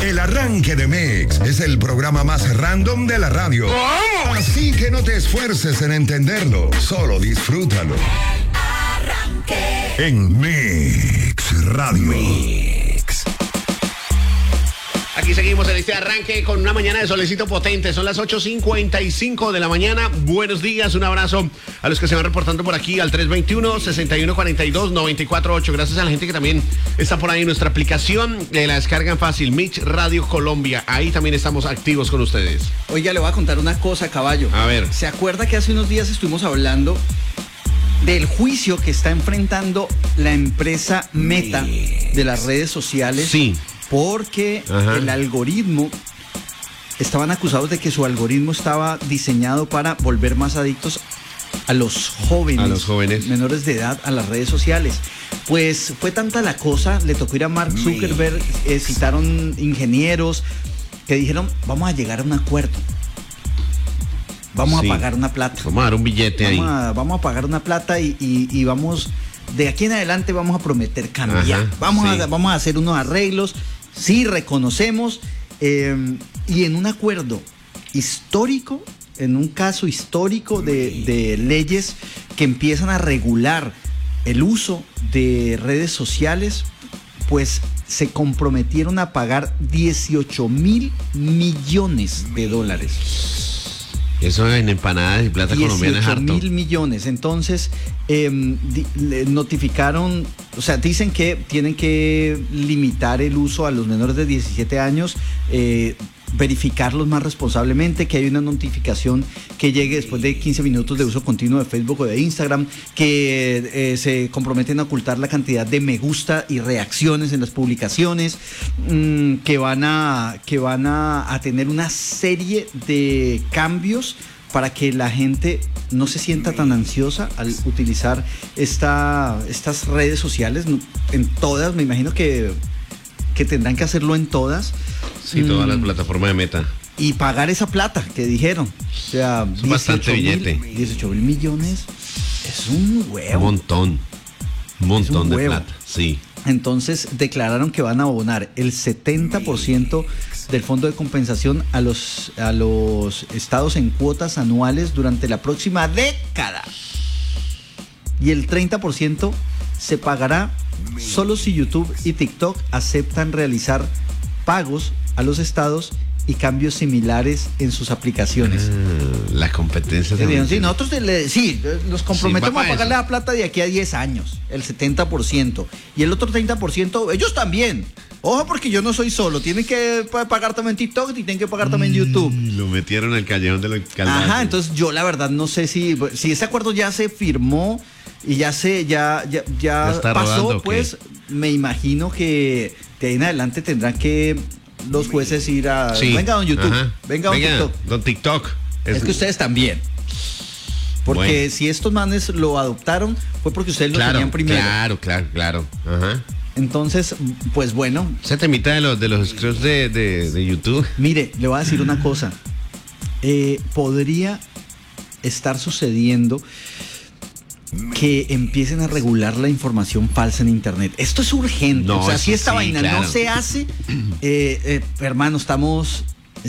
El Arranque de MEX es el programa más random de la radio. ¿Cómo? Así que no te esfuerces en entenderlo, solo disfrútalo. El Arranque. En MEX Radio. MEX. Aquí seguimos en este arranque con una mañana de solecito potente. Son las 8:55 de la mañana. Buenos días, un abrazo a los que se van reportando por aquí al 321-6142-948. Gracias a la gente que también está por ahí en nuestra aplicación. La descargan fácil, Mitch Radio Colombia. Ahí también estamos activos con ustedes. Oiga, le voy a contar una cosa, caballo. A ver. ¿Se acuerda que hace unos días estuvimos hablando del juicio que está enfrentando la empresa Meta de las redes sociales? Sí. Porque el algoritmo, estaban acusados de que su algoritmo estaba diseñado para volver más adictos a los jóvenes menores de edad a las redes sociales. Pues fue tanta la cosa, le tocó ir a Mark Zuckerberg, citaron ingenieros que dijeron, vamos a llegar a un acuerdo. Vamos a pagar una plata. Vamos a dar un billete vamos a pagar una plata y vamos, de aquí en adelante vamos a prometer cambiar. Vamos a hacer unos arreglos. Sí, reconocemos, y en un acuerdo histórico, en un caso histórico de leyes que empiezan a regular el uso de redes sociales, pues se comprometieron a pagar $18,000 millones. Eso en empanadas y plata colombiana es harto. 18,000 millones. Entonces, notificaron, o sea, dicen que tienen que limitar el uso a los menores de 17 años, verificarlos más responsablemente, que hay una notificación que llegue después de 15 minutos de uso continuo de Facebook o de Instagram, que se comprometen a ocultar la cantidad de me gusta y reacciones en las publicaciones, que van a tener una serie de cambios para que la gente no se sienta tan ansiosa al utilizar estas redes sociales. En todas, me imagino que tendrán que hacerlo en todas. Sí, todas las plataformas de Meta. Y pagar esa plata que dijeron. O sea, es bastante billete. 18,000 millones es un huevo. Un montón de plata, sí. Entonces declararon que van a abonar el 70% del fondo de compensación a los estados en cuotas anuales durante la próxima década. Y el 30% se pagará solo si YouTube y TikTok aceptan realizar pagos a los estados y cambios similares en sus aplicaciones. La competencia también. Sí, nosotros nos comprometemos a pagarle la plata de aquí a 10 años, el 70%. Y el otro 30%, ellos también. Ojo, porque yo no soy solo. Tienen que pagar también TikTok y tienen que pagar también YouTube. Lo metieron al callejón de los calvados. Ajá, entonces yo la verdad no sé si ese acuerdo ya se firmó y ya pasó, rodando, pues me imagino que de ahí en adelante tendrán que los jueces ir a... Sí. Venga, don YouTube. Venga, don TikTok. Es que ustedes también. Porque si estos manes lo adoptaron, fue porque ustedes lo tenían primero. Claro. Ajá. Entonces, pues bueno. Ese temita de los screws de YouTube. Mire, le voy a decir una cosa. Podría estar sucediendo que empiecen a regular la información falsa en internet. Esto es urgente. O sea, si esta vaina no se hace, hermano, estamos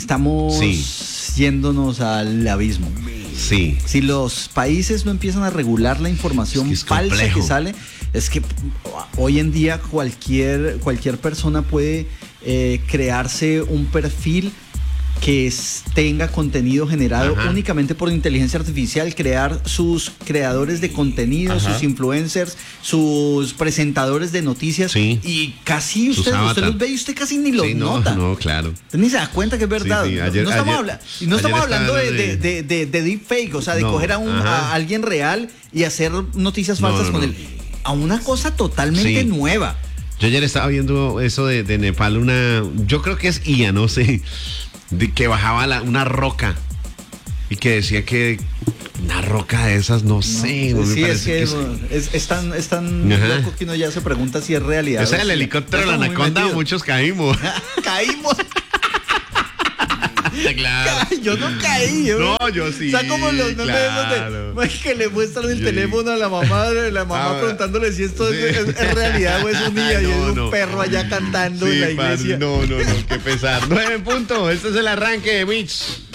yéndonos al abismo. Sí. Si los países no empiezan a regular la información falsa que sale, es que hoy en día cualquier persona puede crearse un perfil que tenga contenido generado únicamente por inteligencia artificial, crear sus creadores de contenido, sus influencers, sus presentadores de noticias, y casi usted los ve y usted casi ni los nota. No, claro. Usted ni se da cuenta que es verdad. Sí, no estamos hablando de deepfake, o sea, de coger a alguien real y hacer noticias falsas con él. A una cosa totalmente nueva. Yo ayer estaba viendo eso de Nepal, yo creo que es IA, no sé, de que bajaba una roca y que decía que una roca de esas, no sé. No, sí, es tan loco que uno ya se pregunta si es realidad. Ese es el helicóptero de la Anaconda, muchos caímos. Caímos. Claro. Yo no caí. No, yo sí. O sea, como los memes claro. donde que le muestran el Yo teléfono a la mamá preguntándole si esto sí. es realidad o es un niño y es un No. perro allá cantando en la Sí, iglesia. no, qué pesar. 9 en punto. Este es el arranque de Mix.